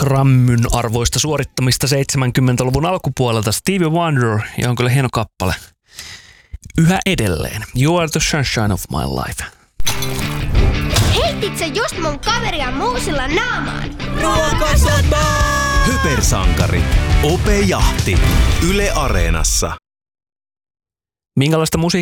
Grammyn arvoista suorittamista 70-luvun alkupuolelta Stevie Wonder, ja on kyllä hieno kappale. Yhä edelleen. You are the sunshine of my life. Heitit sä just mun kaveria muusilla naamaan? Ruokasota! Hypersankari. Ope Jahti. Yle Areenassa. Minkälaista musiikkia